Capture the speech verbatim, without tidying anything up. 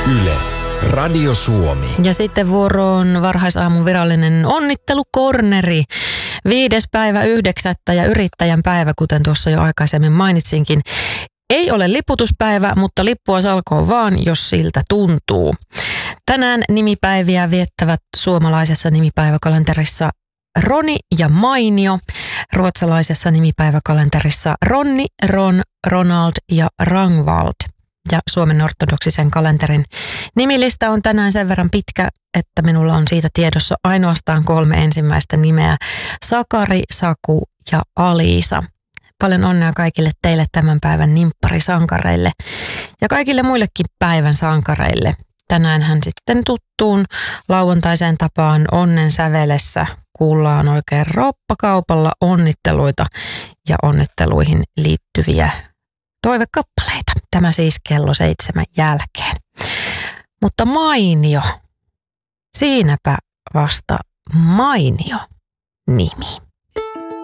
Yle, Radio Suomi. Ja sitten vuoroon varhaisaamun virallinen onnittelukorneri. Viides päivä yhdeksättä ja yrittäjän päivä, kuten tuossa jo aikaisemmin mainitsinkin. Ei ole liputuspäivä, mutta lippua salkoon vaan, jos siltä tuntuu. Tänään nimipäiviä viettävät suomalaisessa nimipäiväkalenterissa Roni ja Mainio, ruotsalaisessa nimipäiväkalenterissa Ronni, Ron, Ronald ja Rangvald. Ja Suomen ortodoksisen kalenterin nimilista on tänään sen verran pitkä, että minulla on siitä tiedossa ainoastaan kolme ensimmäistä nimeä: Sakari, Saku ja Aliisa. Paljon onnea kaikille teille tämän päivän nimpparisankareille ja kaikille muillekin päivän sankareille. Tänään hän sitten tuttuun lauantaiseen tapaan onnen sävelessä kuullaan oikein roppakaupalla onnitteluita ja onnitteluihin liittyviä toivekappaleita. Tämä siis kello seitsemän jälkeen. Mutta Mainio, siinäpä vasta mainio nimi.